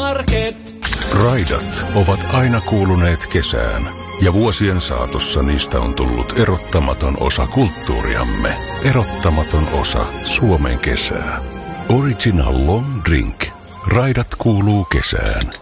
K-Market. Raidat ovat aina kuuluneet kesään, ja vuosien saatossa niistä on tullut erottamaton osa kulttuuriamme. Erottamaton osa Suomen kesää. Original Long Drink. Raidat kuuluu kesään.